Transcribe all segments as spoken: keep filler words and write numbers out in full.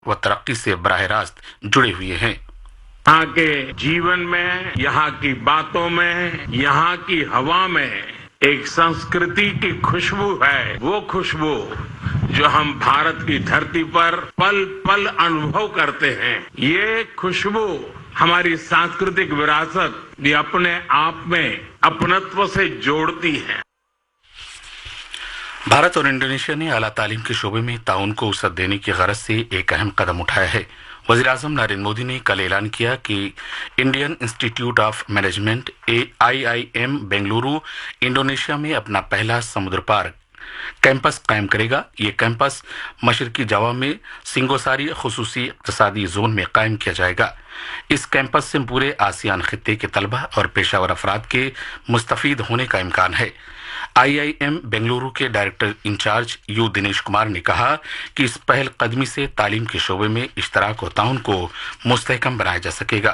व तरक्की से बराह रास्त जुड़े हुए हैं। यहाँ के जीवन में, यहाँ की बातों में, यहाँ की हवा में एक संस्कृति की खुशबू है। वो खुशबू जो हम भारत की धरती पर पल पल अनुभव करते हैं। ये खुशबू हमारी सांस्कृतिक विरासत ये अपने आप में अपनत्व से जोड़ती है। भारत और इंडोनेशिया ने आला तालीम के शोबे में ताउन को वसअत देने की गरज से एक अहम कदम उठाया है। वज़ीर आज़म नरेंद्र मोदी ने कल ऐलान किया कि Indian institute of management I I am Bengaluru Indonesia में अपना पहला समुद्र पार कैंपस कायम करेगा। ये कैंपस मशरकी जावा में सिंगोसारी खुसूसी इक़्तिसादी जोन में कायम किया जाएगा। इस कैंपस से पूरे आसियान खित्ते के तलबा और पेशावर अफराद के मुस्तफीद होने का इम्कान है। आई आई एम बेंगलुरु के director in charge you Dinesh Kumar ने कहा कि इस पहल कदमी से तालीम के शोबे में इश्तराक और ताउन को मुस्तहकम बनाया जा सकेगा।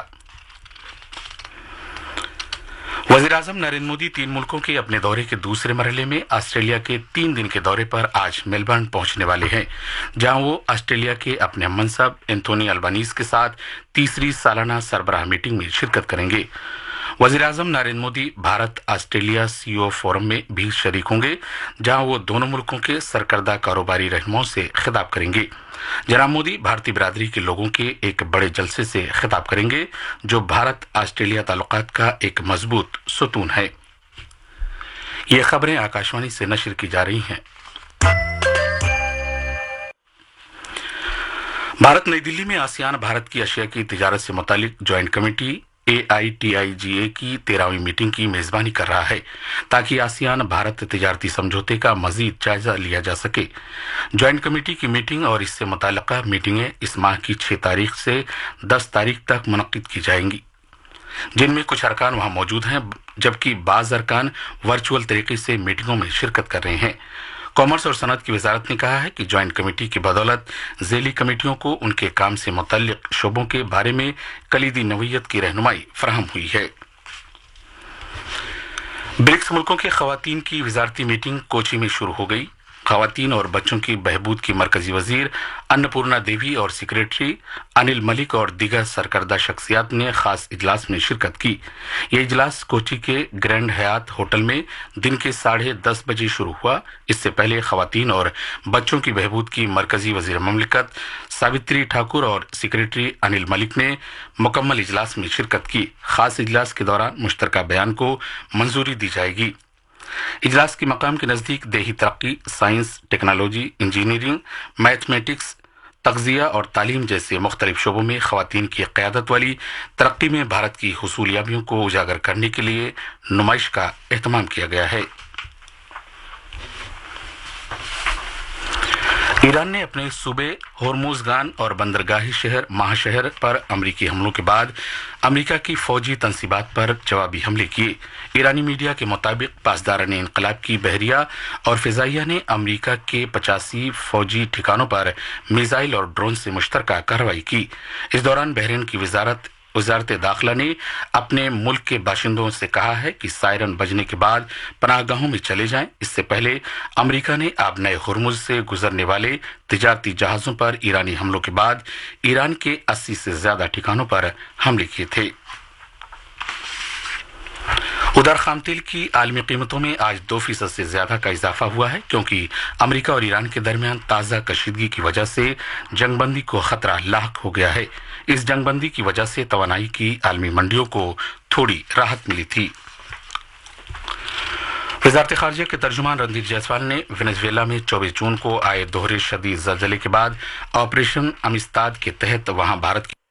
वज़ीर आज़म नरेंद्र मोदी तीन मुल्कों के अपने दौरे के दूसरे मरहले में ऑस्ट्रेलिया के तीन दिन के दौरे पर आज मेलबर्न पहुंचने वाले हैं, जहां वो ऑस्ट्रेलिया के अपने मनसब एंथोनी अल्बानीज के साथ तीसरी सालाना सरबराह मीटिंग में शिरकत करेंगे। वज़ीर आज़म Narendra Modi Bharat Australia CEO forum में भी शरीक होंगे, जहां वो दोनों मुल्कों के सरकर्दा कारोबारी रहनुमाओं से खिताब करेंगे। जनाब मोदी भारतीय बिरादरी के लोगों के एक बड़े जलसे से खिताब करेंगे, जो भारत ऑस्ट्रेलिया ताल्लुकात का एक मजबूत सुतून है। ये खबरें आकाशवाणी से नशर की जा रही हैं। भारत नई दिल्ली में आसियान भारत की अशिया की तिजारत से मुतालिक joint committee A I T I जी ए की तेरहवीं मीटिंग की मेजबानी कर रहा है, ताकि आसियान भारत तिजारती समझौते का मजीद जायजा लिया जा सके। ज्वाइंट कमेटी की मीटिंग और इससे मुताल्लिका मीटिंगें इस माह की छह तारीख से दस तारीख तक मुनक्किद की जाएंगी, जिनमें कुछ अरकान वहां मौजूद हैं, जबकि बाज अरकान वर्चुअल तरीके से मीटिंगों में शिरकत कर रहे हैं। कॉमर्स और सनत की वजारत ने कहा है कि ज्वाइंट कमेटी की बदौलत ज़ेली कमेटियों को उनके काम से मुतल्लिक शोबों के बारे में कलीदी नवीयत की रहनुमाई फराहम हुई है। ब्रिक्स मुल्कों के खवातीन की वजारती मीटिंग कोची में शुरू हो गई। खवातीन और बच्चों की बहबूद की मरकजी वजीर अन्नपूर्णा देवी और सेक्रेटरी अनिल मलिक और दीगर सरकर्दा शख्सियात ने खास इजलास में शिरकत की। यह इजलास कोची के ग्रैंड हयात होटल में दिन के साढ़े दस बजे शुरू हुआ। इससे पहले खवातीन और बच्चों की बहबूद की मरकजी वजीर ममलिकत सावित्री ठाकुर और सेक्रेटरी अनिल मलिक ने मुकम्मल इजलास में शिरकत की। खास इजलास के दौरान मुश्तरका बयान को मंजूरी दी जाएगी। इजलास के मकाम के नजदीक देही तरक्की, साइंस, टेक्नोलॉजी, इंजीनियरिंग, मैथमेटिक्स, तग़ज़िया और तालीम जैसे मुख्तलिफ शोबों में खवातीन की क़यादत वाली तरक्की में भारत की हुसूलियाबियों को उजागर करने के लिए नुमाइश का एहतमाम किया गया है। ईरान ने अपने सूबे होर्मुज़गान और बंदरगाही शहर महाशहर पर अमरीकी हमलों के बाद अमरीका की फौजी तनसीबात पर जवाबी हमले किए। ईरानी मीडिया के मुताबिक पासदारान इनकलाब की बहरिया और फिजाइया ने अमरीका के पचासी फौजी ठिकानों पर मिसाइल और ड्रोन से मुश्तरका कार्रवाई की। इस दौरान बहरीन की वजारत वजारत दाखिला ने अपने मुल्क के बाशिंदों से कहा है कि सायरन बजने के बाद पनाहगाहों में चले जाएं। इससे पहले अमरीका ने आबनाए हुर्मुज़ से गुजरने वाले तिजारती जहाज़ों पर ईरानी हमलों के बाद ईरान के अस्सी से ज्यादा ठिकानों पर हमले किए थे। उधर खाम तेल की आलमी कीमतों में आज दो फीसद से ज्यादा का इजाफा हुआ है, क्योंकि अमरीका और ईरान के दरमियान ताज़ा कशीदगी की वजह से जंगबंदी को खतरा लाहक हो गया है। इस जंगबंदी की वजह से तवानाई की आलमी मंडियों को थोड़ी राहत मिली थी। वज़ारत ख़ारिजा के तर्जुमान रणदीप जायसवाल ने वेनेजुएला में चौबीस जून को आए दोहरे शदीद ज़लज़ले के बाद ऑपरेशन अमिस्ताद के तहत वहां भारत की